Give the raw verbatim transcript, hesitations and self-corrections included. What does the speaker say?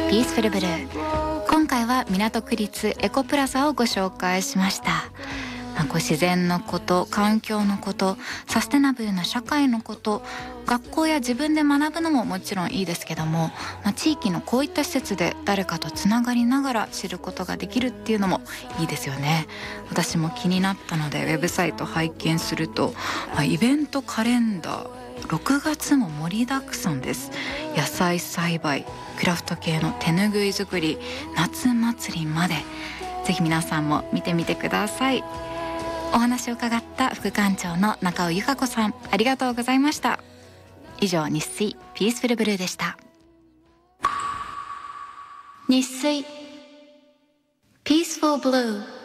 ピースフルブルー。今回は港区立エコプラザをご紹介しました。まあ、こう自然のこと、環境のこと、サステナブルな社会のこと、学校や自分で学ぶのももちろんいいですけども、まあ、地域のこういった施設で誰かとつながりながら知ることができるっていうのもいいですよね。私も気になったのでウェブサイト拝見すると、まあ、イベントカレンダーろくがつも盛りだくさんです。野菜栽培、クラフト系の手ぬぐい作り、夏祭りまで、ぜひ皆さんも見てみてください。お話を伺った副館長の中尾由香子さん、ありがとうございました。以上、日水ピースフルブルーでした。日水ピースフルブルー。